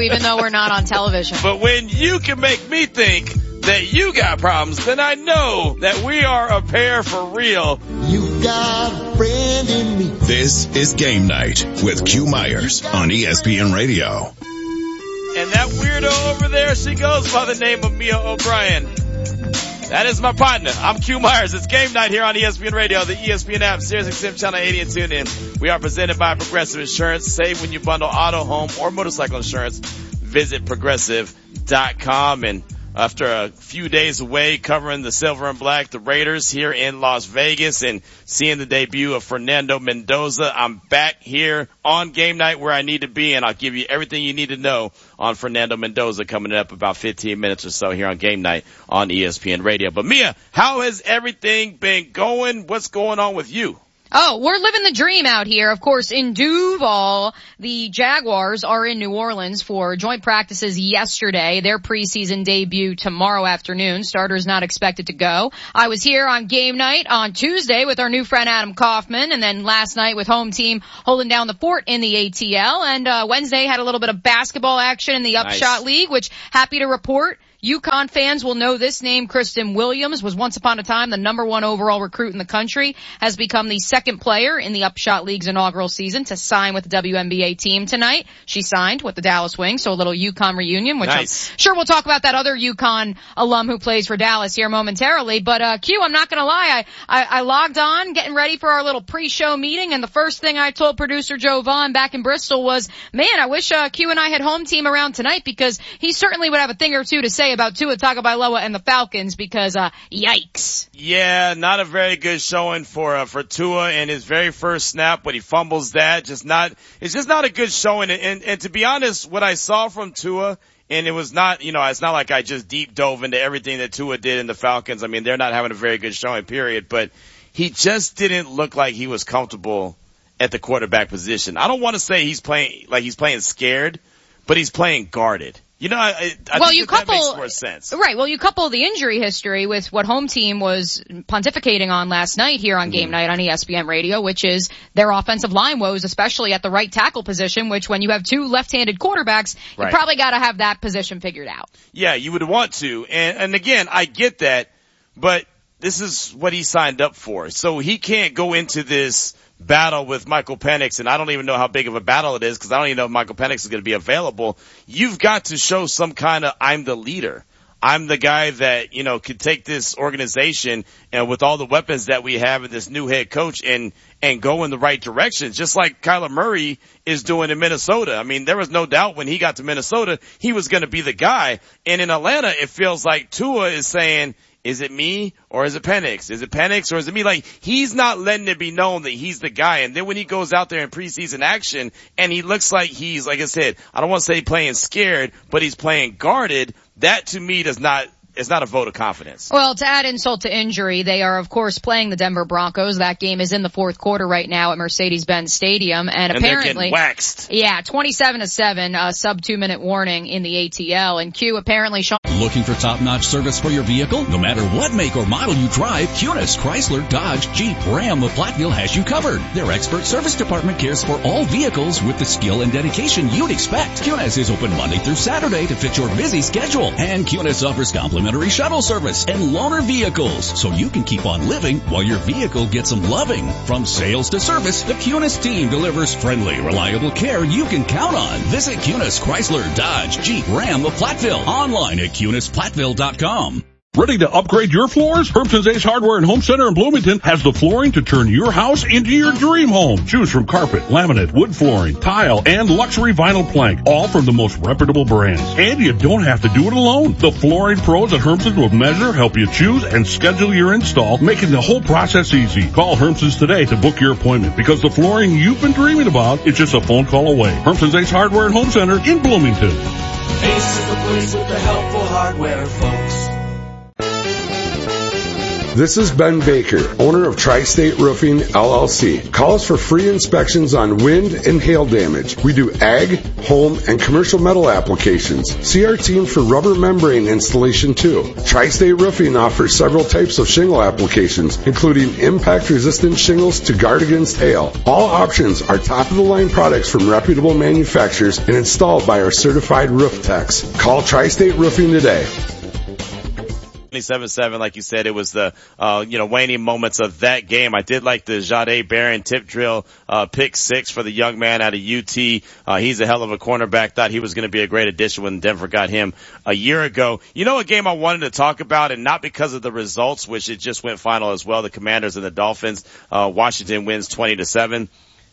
even though we're not on television. But when you can make me think that you got problems, then I know that we are a pair for real. You got a friend in me. This is Game Night with Q Myers on ESPN Radio. And that weirdo over there, she goes by the name of Mia O'Brien. That is my partner. I'm Q Myers. It's Game Night here on ESPN Radio, the ESPN app, SiriusXM Channel 80, and TuneIn. We are presented by Progressive Insurance. Save when you bundle auto, home, or motorcycle insurance. Visit Progressive.com. And after a few days away covering the silver and black, the Raiders here in Las Vegas, and seeing the debut of Fernando Mendoza, I'm back here on Game Night where I need to be, and I'll give you everything you need to know on Fernando Mendoza coming up about 15 minutes or so here on Game Night on ESPN Radio. But Mia, how has everything been going? What's going on with you? Oh, we're living the dream out here. Of course, in Duval, the Jaguars are in New Orleans for joint practices yesterday. Their preseason debut tomorrow afternoon. Starters not expected to go. I was here on Game Night on Tuesday with our new friend Adam Kaufman, and then last night with home team holding down the fort in the ATL. And Wednesday had a little bit of basketball action in the Upshot League, which happy to report. UConn fans will know this name. Kristen Williams was once upon a time the #1 overall recruit in the country, has become the second player in the Upshot League's inaugural season to sign with the WNBA team tonight. She signed with the Dallas Wings, so a little UConn reunion, which I'm sure we'll talk about that other UConn alum who plays for Dallas here momentarily. But Q, I'm not going to lie, I logged on getting ready for our little pre-show meeting, and the first thing I told producer Joe Vaughn back in Bristol was, man, I wish Q and I had home team around tonight, because he certainly would have a thing or two to say about Tua Tagovailoa and the Falcons, because yikes. Yeah, not a very good showing for Tua in his very first snap, but he fumbles that. It's just not a good showing. And to be honest, what I saw from Tua, and it was not, it's not like I just deep dove into everything that Tua did in the Falcons. I mean, they're not having a very good showing, period, but he just didn't look like he was comfortable at the quarterback position. I don't want to say he's playing scared, but he's playing guarded. I think that makes more sense. Right. Well, you couple the injury history with what home team was pontificating on last night here on Game Night on ESPN Radio, which is their offensive line woes, especially at the right tackle position, which when you have two left-handed quarterbacks, you probably got to have that position figured out. Yeah, you would want to. And again, I get that, but this is what he signed up for. So he can't go into this battle with Michael Penix, and I don't even know how big of a battle it is, because I don't even know if Michael Penix is going to be available. You've got to show some kind of, I'm the leader. I'm the guy that, could take this organization and with all the weapons that we have and this new head coach and go in the right direction, just like Kyler Murray is doing in Minnesota. I mean, there was no doubt when he got to Minnesota, he was going to be the guy. And in Atlanta, it feels like Tua is saying, is it me or is it Penix? Is it Penix or is it me? Like, he's not letting it be known that he's the guy. And then when he goes out there in preseason action and he looks like he's, like I said, I don't want to say playing scared, but he's playing guarded, that to me it's not a vote of confidence. Well, to add insult to injury, they are, of course, playing the Denver Broncos. That game is in the fourth quarter right now at Mercedes-Benz Stadium. And apparently, they're getting waxed. Yeah, 27-7, sub 2-minute warning in the ATL. And Q apparently... Looking for top-notch service for your vehicle? No matter what make or model you drive, Cunis, Chrysler, Dodge, Jeep, Ram of Platteville has you covered. Their expert service department cares for all vehicles with the skill and dedication you'd expect. Cunis is open Monday through Saturday to fit your busy schedule. And Cunis offers complimentary shuttle service and loaner vehicles, so you can keep on living while your vehicle gets some loving. From sales to service, the Cunis team delivers friendly, reliable care you can count on. Visit Cunis, Chrysler, Dodge, Jeep, Ram of Platteville. Online at CunisPlatteville.com. Ready to upgrade your floors? Hermson's Ace Hardware and Home Center in Bloomington has the flooring to turn your house into your dream home. Choose from carpet, laminate, wood flooring, tile, and luxury vinyl plank, all from the most reputable brands. And you don't have to do it alone. The flooring pros at Hermson's will measure, help you choose, and schedule your install, making the whole process easy. Call Hermson's today to book your appointment, because the flooring you've been dreaming about is just a phone call away. Hermson's Ace Hardware and Home Center in Bloomington. Ace is the place with the helpful hardware, folks. This is Ben Baker, owner of Tri-State Roofing, LLC. Call us for free inspections on wind and hail damage. We do ag, home, and commercial metal applications. See our team for rubber membrane installation too. Tri-State Roofing offers several types of shingle applications, including impact-resistant shingles to guard against hail. All options are top-of-the-line products from reputable manufacturers and installed by our certified roof techs. Call Tri-State Roofing today. 27-7, like you said, it was the, waning moments of that game. I did like the Jahdae Barron tip drill, pick 6 for the young man out of UT. He's a hell of a cornerback. Thought he was going to be a great addition when Denver got him a year ago. You know, a game I wanted to talk about, and not because of the results, which it just went final as well. The Commanders and the Dolphins. Washington wins 20-7.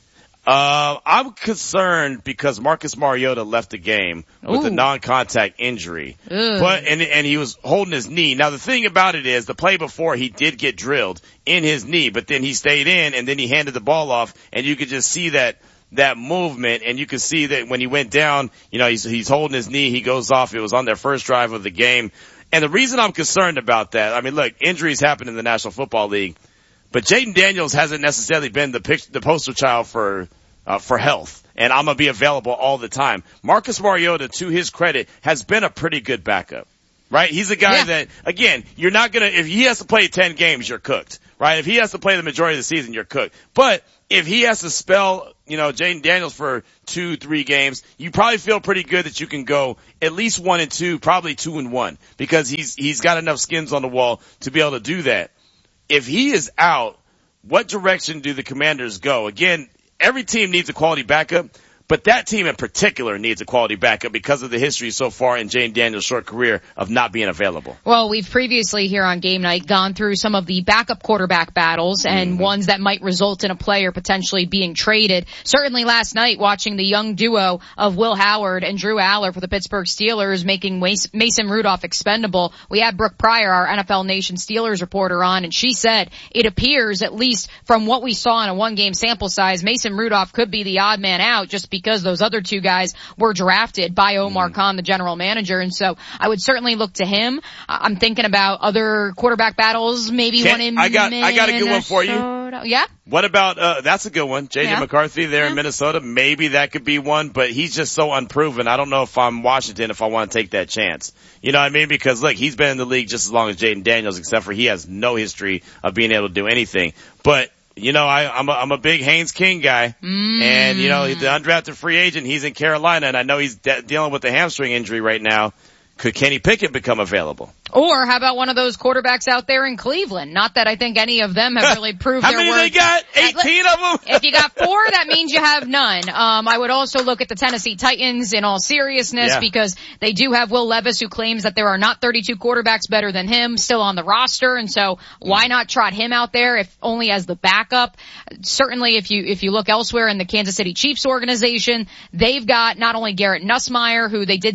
I'm concerned because Marcus Mariota left the game with a non-contact injury. But he was holding his knee. Now the thing about it is the play before he did get drilled in his knee, but then he stayed in and then he handed the ball off, and you could just see that movement, and you could see that when he went down, he's holding his knee, he goes off. It was on their first drive of the game. And the reason I'm concerned about that, I mean, look, injuries happen in the National Football League, but Jaden Daniels hasn't necessarily been the poster child for health, and I'm going to be available all the time. Marcus Mariota, to his credit, has been a pretty good backup, right? He's a guy that, again, you're not going to, if he has to play 10 games, you're cooked, right? If he has to play the majority of the season, you're cooked. But if he has to spell, Jaden Daniels for 2-3 games, you probably feel pretty good that you can go at least 1-2, probably 2-1, because he's got enough skins on the wall to be able to do that. If he is out, what direction do the Commanders go? Again, every team needs a quality backup, but that team in particular needs a quality backup because of the history so far in Jaden Daniels' short career of not being available. Well, we've previously here on Game Night gone through some of the backup quarterback battles and ones that might result in a player potentially being traded. Certainly last night, watching the young duo of Will Howard and Drew Aller for the Pittsburgh Steelers making Mason Rudolph expendable, we had Brooke Pryor, our NFL Nation Steelers reporter, on, and she said it appears, at least from what we saw in a one-game sample size, Mason Rudolph could be the odd man out just because those other two guys were drafted by Omar Khan, the general manager. And so I would certainly look to him. I'm thinking about other quarterback battles, maybe one in Minnesota. I got a good one for you. Yeah? What about, that's a good one. JJ McCarthy there in Minnesota. Maybe that could be one, but he's just so unproven. I don't know if I'm Washington, if I want to take that chance. You know what I mean? Because look, he's been in the league just as long as Jaden Daniels, except for he has no history of being able to do anything. But I'm a big Haynes King guy, and the undrafted free agent. He's in Carolina, and I know he's dealing with a hamstring injury right now. Could Kenny Pickett become available? Or how about one of those quarterbacks out there in Cleveland? Not that I think any of them have really proved their worth. How many they got? 18 of them? If you got 4, that means you have none. I would also look at the Tennessee Titans in all seriousness because they do have Will Levis, who claims that there are not 32 quarterbacks better than him still on the roster. And so why not trot him out there if only as the backup? Certainly if you look elsewhere in the Kansas City Chiefs organization, they've got not only Garrett Nussmeier, who they did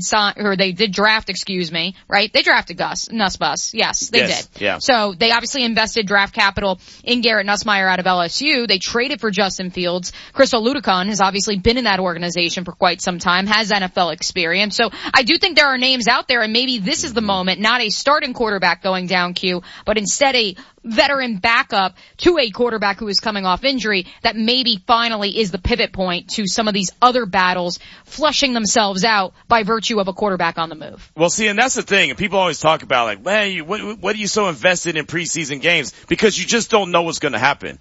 draft, right? They drafted Nussbus. Yes, they did. Yeah. So they obviously invested draft capital in Garrett Nussmeier out of LSU. They traded for Justin Fields. Chris Oladokun has obviously been in that organization for quite some time, has NFL experience. So I do think there are names out there, and maybe this is the moment, not a starting quarterback going down, Q, but instead a veteran backup to a quarterback who is coming off injury that maybe finally is the pivot point to some of these other battles flushing themselves out by virtue of a quarterback on the move. Well, see, and that's the thing. And people always talk about like, man, what are you so invested in preseason games? Because you just don't know what's going to happen.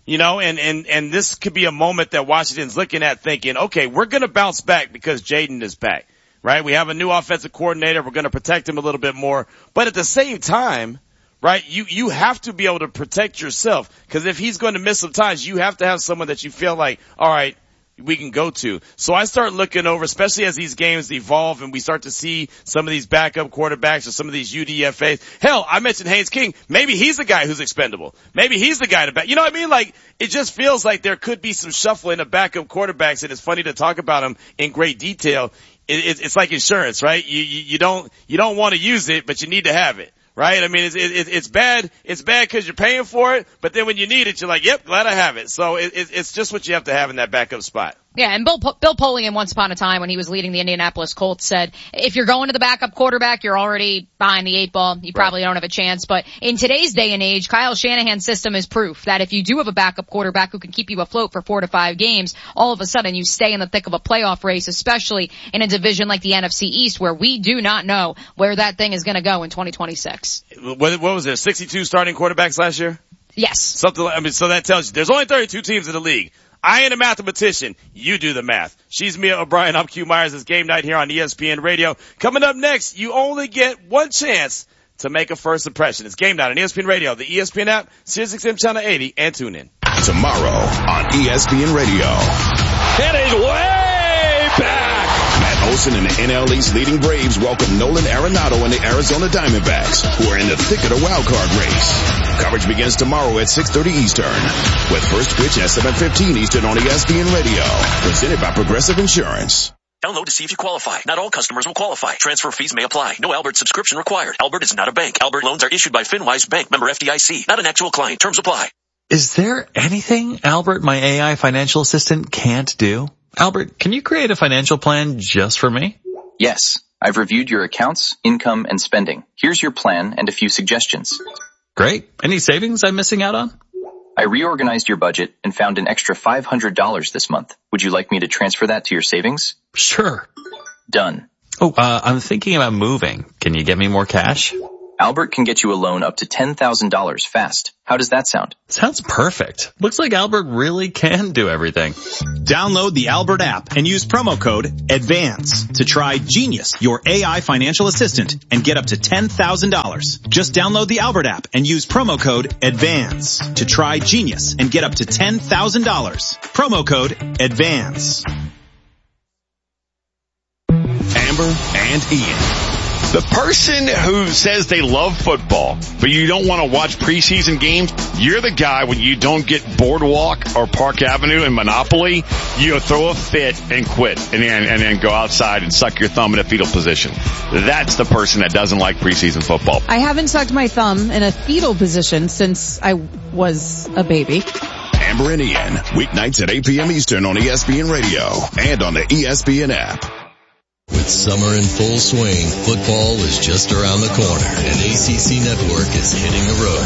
And this could be a moment that Washington's looking at thinking, okay, we're going to bounce back because Jaden is back, right? We have a new offensive coordinator. We're going to protect him a little bit more. But at the same time, right, you have to be able to protect yourself, because if he's going to miss some times, you have to have someone that you feel like, all right, we can go to. So I start looking over, especially as these games evolve and we start to see some of these backup quarterbacks or some of these UDFAs. Hell, I mentioned Haynes King. Maybe he's the guy who's expendable. Maybe he's the guy to back. You know what I mean? Like, it just feels like there could be some shuffling of backup quarterbacks, and it's funny to talk about them in great detail. It's like insurance, right? You don't want to use it, but you need to have it. Right? I mean, it's bad. It's bad because you're paying for it, but then when you need it, you're like, yep, glad I have it. So it's just what you have to have in that backup spot. Yeah, and Bill Polian, once upon a time when he was leading the Indianapolis Colts, said, if you're going to the backup quarterback, you're already behind the 8 ball. You probably don't have a chance. But in today's day and age, Kyle Shanahan's system is proof that if you do have a backup quarterback who can keep you afloat for 4 to 5 games, all of a sudden you stay in the thick of a playoff race, especially in a division like the NFC East, where we do not know where that thing is going to go in 2026. What was there, 62 starting quarterbacks last year? Yes. Something like, so that tells you there's only 32 teams in the league. I ain't a mathematician. You do the math. She's Mia O'Brien. I'm Q Myers. It's Game Night here on ESPN Radio. Coming up next, you only get one chance to make a first impression. It's Game Night on ESPN Radio, the ESPN app, SiriusXM Channel 80, and tune in. Tomorrow on ESPN Radio. It is way back. Matt Olson and the NL East leading Braves welcome Nolan Arenado and the Arizona Diamondbacks, who are in the thick of the wild card race. Coverage begins tomorrow at 6:30 Eastern, with first pitch at 7:15 Eastern on ESPN Radio. Presented by Progressive Insurance. Download to see if you qualify. Not all customers will qualify. Transfer fees may apply. No Albert subscription required. Albert is not a bank. Albert loans are issued by FinWise Bank, member FDIC. Not an actual client. Terms apply. Is there anything Albert, my AI financial assistant, can't do? Albert, can you create a financial plan just for me? Yes. I've reviewed your accounts, income, and spending. Here's your plan and a few suggestions. Great. Any savings I'm missing out on? I reorganized your budget and found an extra $500 this month. Would you like me to transfer that to your savings? Sure. Done. Oh, I'm thinking about moving. Can you get me more cash? Albert can get you a loan up to $10,000 fast. How does that sound? Sounds perfect. Looks like Albert really can do everything. Download the Albert app and use promo code ADVANCE to try Genius, your AI financial assistant, and get up to $10,000. Just download the Albert app and use promo code ADVANCE to try Genius and get up to $10,000. Promo code ADVANCE. Amber and Ian. The person who says they love football, but you don't want to watch preseason games, you're the guy when you don't get Boardwalk or Park Avenue and Monopoly, you throw a fit and quit and then go outside and suck your thumb in a fetal position. That's the person that doesn't like preseason football. I haven't sucked my thumb in a fetal position since I was a baby. Amber and Ian, weeknights at 8 p.m. Eastern on ESPN Radio and on the ESPN app. With summer in full swing, football is just around the corner, and ACC Network is hitting the road.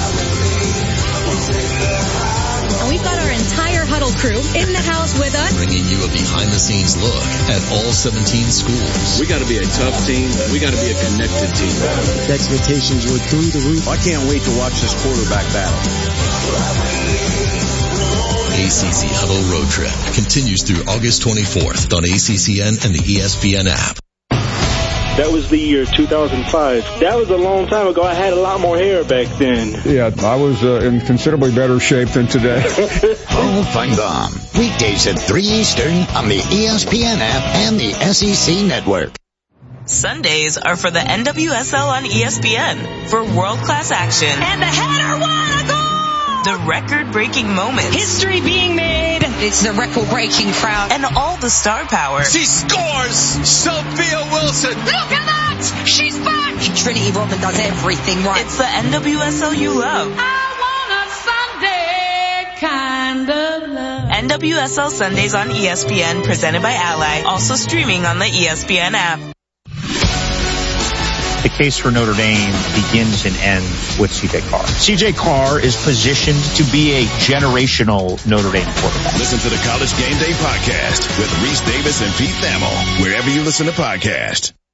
And we've got our entire Huddle crew in the house with us, bringing you a behind-the-scenes look at all 17 schools. We got to be a tough team. We got to be a connected team. The expectations were through the roof. I can't wait to watch this quarterback battle. ACC Huddle Road Trip continues through August 24th on ACCN and the ESPN app. That was the year 2005. That was a long time ago. I had a lot more hair back then. Yeah, I was in considerably better shape than today. Hall of Fame weekdays at 3 Eastern on the ESPN app and the SEC Network. Sundays are for the NWSL on ESPN for world-class action. And the header won a goal! The record-breaking moments. History being made. It's the record-breaking crowd. And all the star power. She scores! Sophia Wilson! Look at that! She's back! Trinity Rodman does everything right. It's the NWSL you love. I want a Sunday kind of love. NWSL Sundays on ESPN, presented by Ally. Also streaming on the ESPN app. The case for Notre Dame begins and ends with C.J. Carr. C.J. Carr is positioned to be a generational Notre Dame quarterback. Listen to the College Game Day podcast with Reese Davis and Pete Thamel, wherever you listen to podcasts.